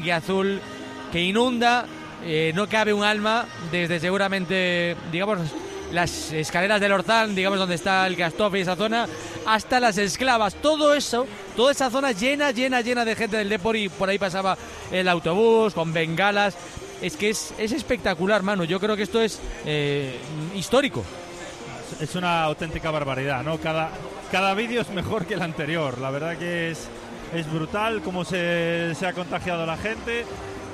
y azul que inunda, no cabe un alma desde seguramente, digamos, las escaleras del Orzán, digamos donde está el Gastón y esa zona, hasta las Esclavas, todo eso, toda esa zona llena de gente del Depor, y por ahí pasaba el autobús con bengalas. Es que es espectacular, Manu. Yo creo que esto es histórico. Es una auténtica barbaridad, ¿no? Cada vídeo es mejor que el anterior. La verdad que es brutal cómo se ha contagiado la gente,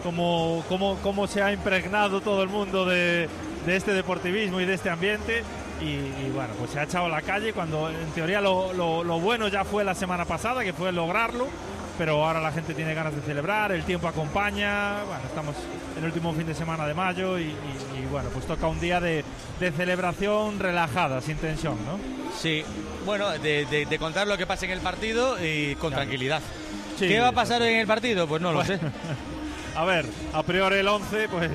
cómo se ha impregnado todo el mundo de este deportivismo y de este ambiente. Y bueno, pues se ha echado a la calle cuando en teoría lo bueno ya fue la semana pasada, que fue lograrlo. Pero ahora la gente tiene ganas de celebrar, el tiempo acompaña. Bueno, estamos en el último fin de semana de mayo y bueno, pues toca un día de celebración relajada, sin tensión, ¿no? Sí, bueno, de contar lo que pasa en el partido y con tranquilidad. Sí, ¿Qué va a pasar hoy en el partido? Pues no lo sé. A ver, a priori el 11, pues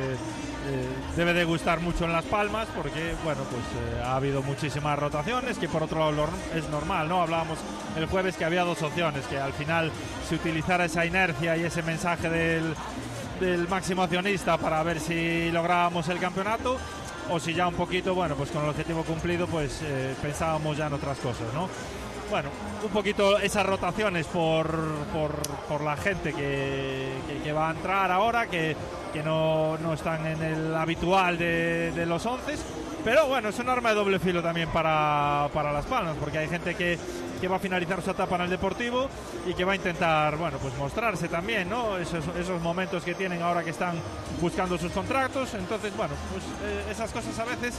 debe de gustar mucho en Las Palmas, porque bueno, pues ha habido muchísimas rotaciones, que por otro lado es normal, ¿no? Hablábamos el jueves que había dos opciones, que al final se utilizara esa inercia y ese mensaje del máximo accionista para ver si lográbamos el campeonato, o si ya un poquito, bueno, pues con el objetivo cumplido, pues pensábamos ya en otras cosas, ¿no? Bueno, un poquito esas rotaciones por la gente que va a entrar ahora, que no están en el habitual de los 11, pero bueno, es un arma de doble filo también para Las Palmas, porque hay gente que va a finalizar su etapa en el Deportivo y que va a intentar, bueno, pues mostrarse también, ¿no? Esos momentos que tienen ahora que están buscando sus contratos. Entonces, bueno, pues esas cosas a veces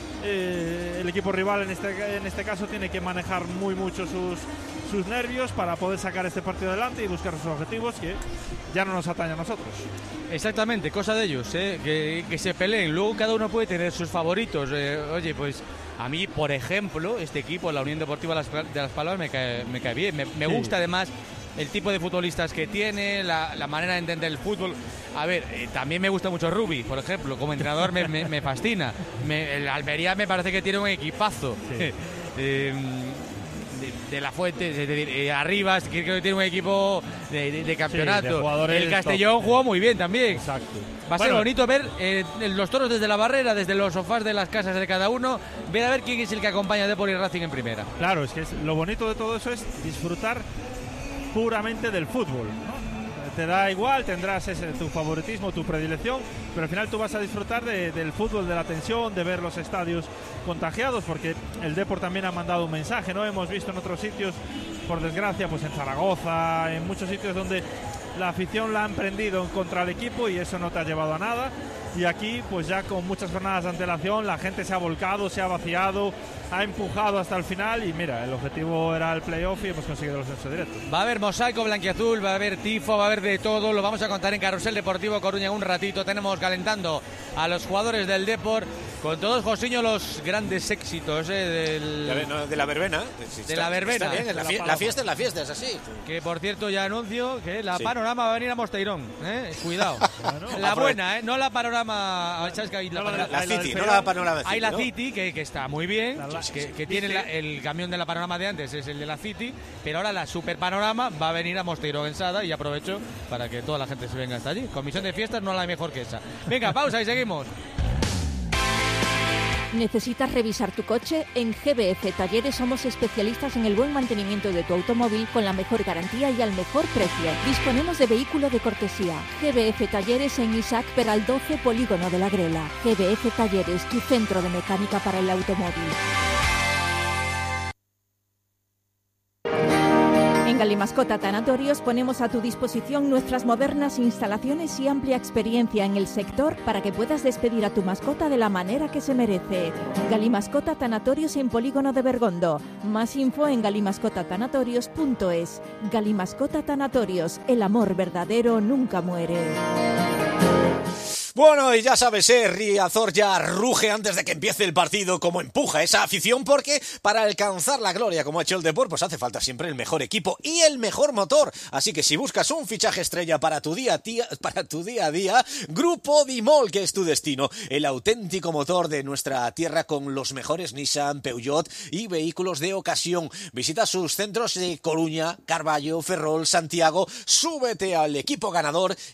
el equipo rival en este caso tiene que manejar muy mucho sus nervios para poder sacar este partido adelante y buscar sus objetivos, que ya no nos atañe a nosotros. Exactamente, cosa de ellos, que se peleen. Luego cada uno puede tener sus favoritos. Oye, pues a mí, por ejemplo, este equipo, la Unión Deportiva de Las Palmas, me cae bien. Me gusta además el tipo de futbolistas que tiene, la manera de entender el fútbol. A ver, también me gusta mucho Rubi, por ejemplo, como entrenador me fascina. El Almería me parece que tiene un equipazo. Sí. De la Fuente, Arribas, creo que tiene un equipo de campeonato. Sí, el Castellón jugó muy bien también. Exacto. Va a ser bonito ver los toros desde la barrera, desde los sofás de las casas de cada uno, ver a ver quién es el que acompaña a Depor y Racing en primera. Claro, es que lo bonito de todo eso es disfrutar puramente del fútbol, ¿no? Te da igual, tendrás tu favoritismo, tu predilección, pero al final tú vas a disfrutar del fútbol, de la tensión, de ver los estadios contagiados, porque el Depor también ha mandado un mensaje, ¿no? Hemos visto en otros sitios, por desgracia, pues en Zaragoza, en muchos sitios donde la afición la ha emprendido contra el equipo y eso no te ha llevado a nada. Y aquí, pues ya con muchas jornadas de antelación, la gente se ha volcado, se ha vaciado, ha empujado hasta el final y mira, el objetivo era el playoff y hemos conseguido el ascenso directo. Va a haber mosaico blanquiazul, va a haber tifo, va a haber de todo, lo vamos a contar en Carrusel Deportivo Coruña en un ratito. Tenemos calentando a los jugadores del Depor, con todos, Josiño, los grandes éxitos de la verbena. De la verbena. Está bien, la fiesta es así. Que por cierto ya anuncio que la Panorama va a venir a Mosteirón, cuidado. Bueno, la buena, no la Panorama. ¿Sabes que la City, no la Panorama City. Hay la ¿no? City, que está muy bien, que tiene el camión de la Panorama de antes, es el de la City, pero ahora la Super Panorama va a venir a Mosteirón en Sada y aprovecho para que toda la gente se venga hasta allí. Comisión de fiestas no la hay mejor que esa. Venga, pausa y seguimos. ¿Necesitas revisar tu coche? En GBF Talleres somos especialistas en el buen mantenimiento de tu automóvil con la mejor garantía y al mejor precio. Disponemos de vehículo de cortesía. GBF Talleres en Isaac Peral 12, Polígono de la Grela. GBF Talleres, tu centro de mecánica para el automóvil. En Galimascota Tanatorios ponemos a tu disposición nuestras modernas instalaciones y amplia experiencia en el sector para que puedas despedir a tu mascota de la manera que se merece. Galimascota Tanatorios en Polígono de Bergondo. Más info en galimascotatanatorios.es. Galimascota Tanatorios, el amor verdadero nunca muere. Bueno, y ya sabes, Riazor ya ruge antes de que empiece el partido, como empuja esa afición, porque para alcanzar la gloria, como ha hecho el Depor, pues hace falta siempre el mejor equipo y el mejor motor. Así que si buscas un fichaje estrella para tu día a día, Grupo Dimol, que es tu destino. El auténtico motor de nuestra tierra con los mejores Nissan, Peugeot y vehículos de ocasión. Visita sus centros de Coruña, Carballo, Ferrol, Santiago. Súbete al equipo ganador